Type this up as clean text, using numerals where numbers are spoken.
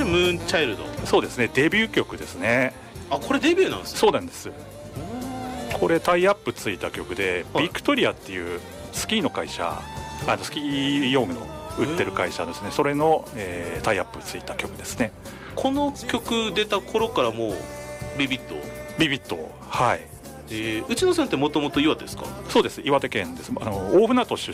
れムーンチャイルド。 そうですね、デビュー曲ですね。 あ、これデビューなんですね。 そうなんです。これタイアップついた曲で、 はいビクトリアっていうスキーの会社、スキー用具の売ってる会社ですね、それの、タイアップついた曲ですね。 この曲出た頃からもうビビット。 ビビット、はい。 内野さんってもともと岩手ですか？ そうです、岩手県です。大船渡出